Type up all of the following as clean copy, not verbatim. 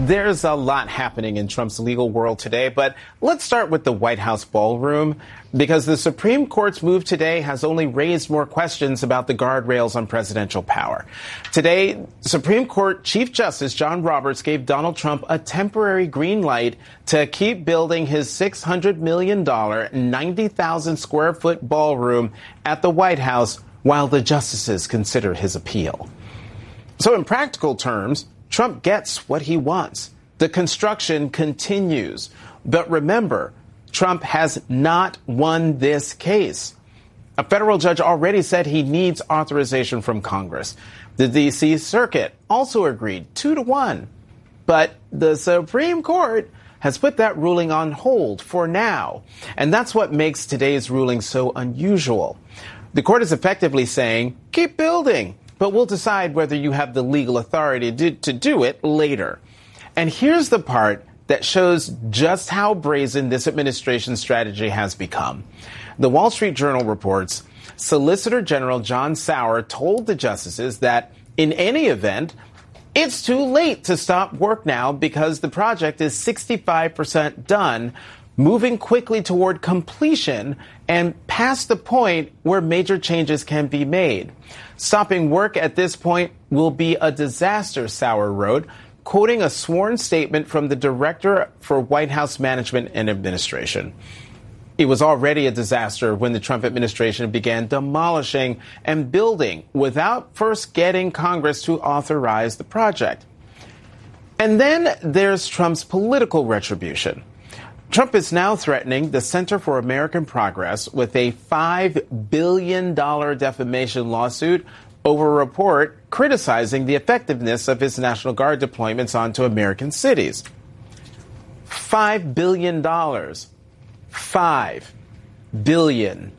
There's a lot happening in Trump's legal world today, but let's start with the White House ballroom, because the Supreme Court's move today has only raised more questions about the guardrails on presidential power. Today, Supreme Court Chief Justice John Roberts gave Donald Trump a temporary green light to keep building his $600 million, 90,000 square foot ballroom at the White House while the justices consider his appeal. So in practical terms, Trump gets what he wants. The construction continues. But remember, Trump has not won this case. A federal judge already said he needs authorization from Congress. The D.C. Circuit also agreed 2-1. But the Supreme Court has put that ruling on hold for now. And that's what makes today's ruling so unusual. The court is effectively saying, keep building, but we'll decide whether you have the legal authority to do it later. And here's the part that shows just how brazen this administration's strategy has become. The Wall Street Journal reports Solicitor General John Sauer told the justices that in any event, it's too late to stop work now because the project is 65% done, moving quickly toward completion and past the point where major changes can be made. Stopping work at this point will be a disaster, Sauer wrote, quoting a sworn statement from the Director for White House Management and Administration. It was already a disaster when the Trump administration began demolishing and building without first getting Congress to authorize the project. And then there's Trump's political retribution. Trump is now threatening the Center for American Progress with a $5 billion defamation lawsuit over a report criticizing the effectiveness of his National Guard deployments onto American cities. $5 billion. $5 billion.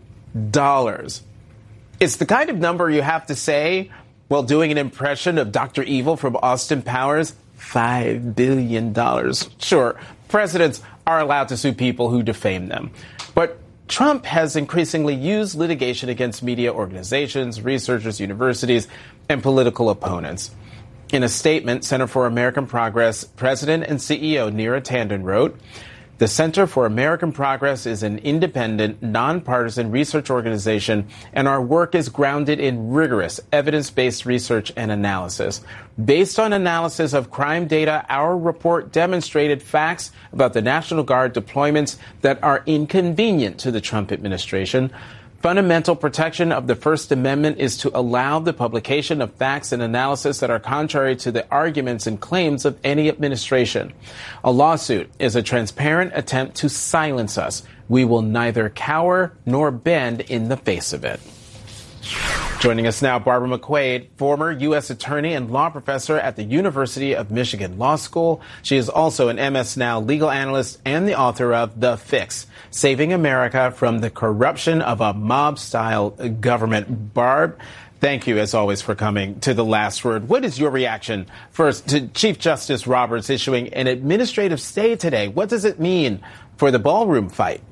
It's the kind of number you have to say while doing an impression of Dr. Evil from Austin Powers. $5 billion. Sure, presidents are allowed to sue people who defame them. But Trump has increasingly used litigation against media organizations, researchers, universities, and political opponents. In a statement, Center for American Progress President and CEO Neera Tanden wrote, "The Center for American Progress is an independent, nonpartisan research organization, and our work is grounded in rigorous, evidence-based research and analysis. Based on analysis of crime data, our report demonstrated facts about the National Guard deployments that are inconvenient to the Trump administration. Fundamental protection of the First Amendment is to allow the publication of facts and analysis that are contrary to the arguments and claims of any administration. A lawsuit is a transparent attempt to silence us. We will neither cower nor bend in the face of it." Joining us now, Barbara McQuade, former U.S. attorney and law professor at the University of Michigan Law School. She is also an MS Now legal analyst and the author of The Fix, Saving America from the Corruption of a Mob-Style Government. Barb, thank you, as always, for coming to The Last Word. What is your reaction, first, to Chief Justice Roberts issuing an administrative stay today? What does it mean for the ballroom fight?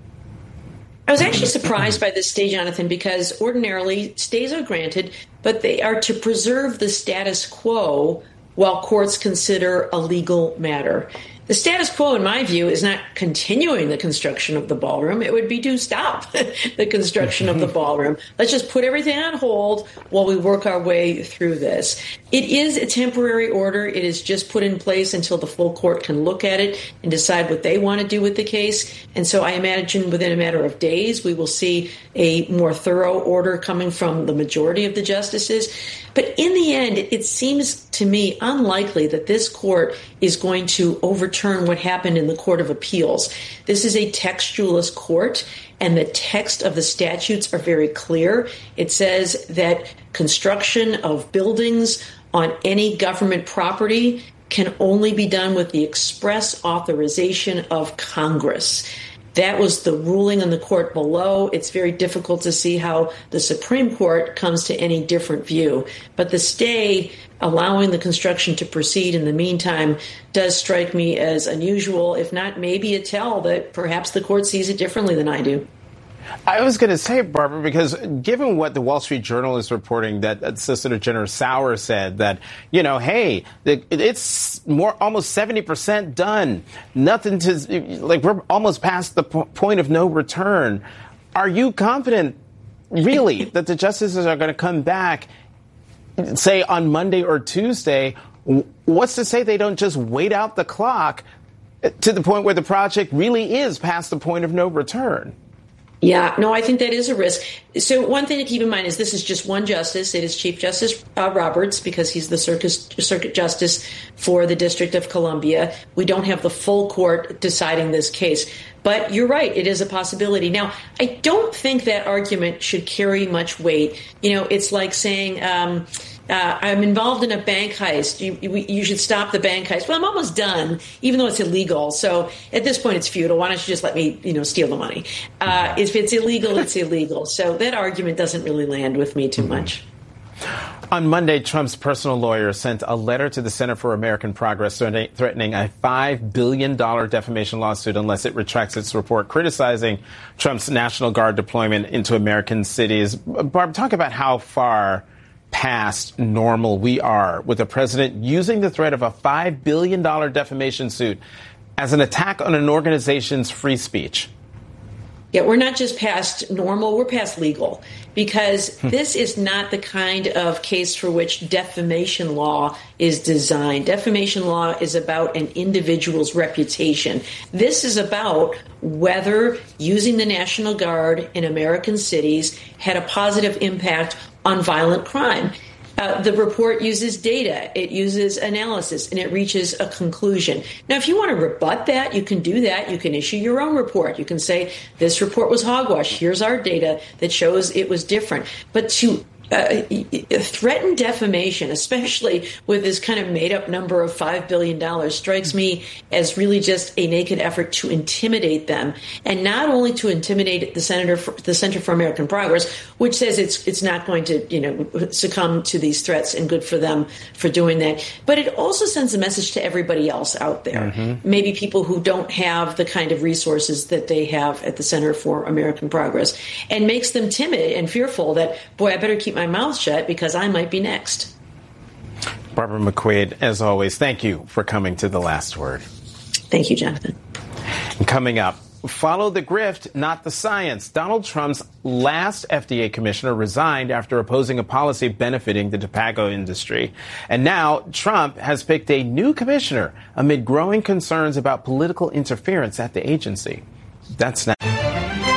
I was actually surprised by this stay, Jonathan, because ordinarily stays are granted, but they are to preserve the status quo while courts consider a legal matter. The status quo, in my view, is not continuing the construction of the ballroom. It would be to stop the construction of the ballroom. Let's just put everything on hold while we work our way through this. It is a temporary order. It is just put in place until the full court can look at it and decide what they want to do with the case. And so I imagine within a matter of days, we will see a more thorough order coming from the majority of the justices. But in the end, it seems to me unlikely that this court is going to overturn what happened in the Court of Appeals. This is a textualist court, and the text of the statutes are very clear. It says that construction of buildings on any government property can only be done with the express authorization of Congress. That was the ruling on the court below. It's very difficult to see how the Supreme Court comes to any different view. But the stay allowing the construction to proceed in the meantime does strike me as unusual, if not maybe a tell that perhaps the court sees it differently than I do. I was going to say, Barbara, because given what the Wall Street Journal is reporting, that Solicitor General Sauer said that, hey, it's almost 70% done. Nothing we're almost past the point of no return. Are you confident, really, that the justices are going to come back, say, on Monday or Tuesday? What's to say they don't just wait out the clock to the point where the project really is past the point of no return? Yeah, no, I think that is a risk. So one thing to keep in mind is this is just one justice. It is Chief Justice Roberts, because he's the circuit justice for the District of Columbia. We don't have the full court deciding this case. But you're right, it is a possibility. Now, I don't think that argument should carry much weight. It's like saying, I'm involved in a bank heist. You should stop the bank heist. Well, I'm almost done, even though it's illegal. So at this point, it's futile. Why don't you just let me, steal the money? If it's illegal, it's illegal. So that argument doesn't really land with me too much. On Monday, Trump's personal lawyer sent a letter to the Center for American Progress threatening a $5 billion defamation lawsuit unless it retracts its report criticizing Trump's National Guard deployment into American cities. Barb, talk about how far past normal we are with the president using the threat of a $5 billion defamation suit as an attack on an organization's free speech. Yeah, we're not just past normal, we're past legal, because this is not the kind of case for which defamation law is designed. Defamation law is about an individual's reputation. This is about whether using the National Guard in American cities had a positive impact on violent crime. The report uses data, it uses analysis, and it reaches a conclusion. Now, if you want to rebut that, you can do that. You can issue your own report. You can say, this report was hogwash. Here's our data that shows it was different. But to threaten defamation, especially with this kind of made-up number of $5 billion, strikes me as really just a naked effort to intimidate them, and not only to intimidate the Center for American Progress, which says it's not going to succumb to these threats, and good for them for doing that, but it also sends a message to everybody else out there, maybe people who don't have the kind of resources that they have at the Center for American Progress, and makes them timid and fearful that, boy, I better keep my mouth shut because I might be next. Barbara McQuade, as always, thank you for coming to The Last Word. Thank you, Jonathan. And coming up, follow the grift, not the science. Donald Trump's last FDA commissioner resigned after opposing a policy benefiting the tobacco industry. And now Trump has picked a new commissioner amid growing concerns about political interference at the agency. That's next.